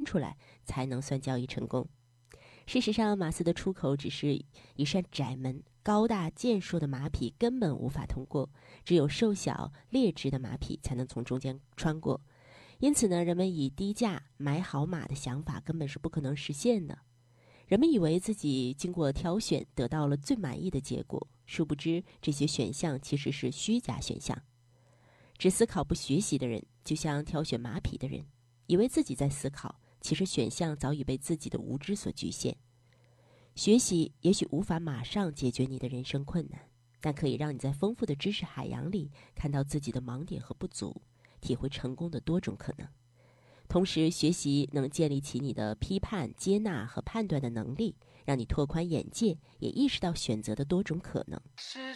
出来，才能算交易成功。事实上，马斯的出口只是一扇窄门，高大健硕的马匹根本无法通过，只有瘦小劣质的马匹才能从中间穿过。因此呢，人们以低价买好马的想法根本是不可能实现的。人们以为自己经过挑选得到了最满意的结果，殊不知这些选项其实是虚假选项。只思考不学习的人，就像挑选马匹的人，以为自己在思考，其实选项早已被自己的无知所局限。学习也许无法马上解决你的人生困难，但可以让你在丰富的知识海洋里看到自己的盲点和不足，体会成功的多种可能。同时，学习能建立起你的批判、接纳和判断的能力，让你拓宽眼界，也意识到选择的多种可能。